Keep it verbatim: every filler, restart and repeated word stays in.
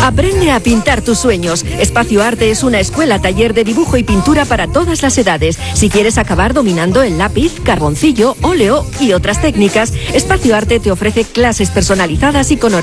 Aprende a pintar tus sueños. Espacio Arte es una escuela taller de dibujo y pintura para todas las edades. Si quieres acabar dominando el lápiz, carboncillo, óleo y otras técnicas, Espacio Arte te ofrece clases personalizadas y con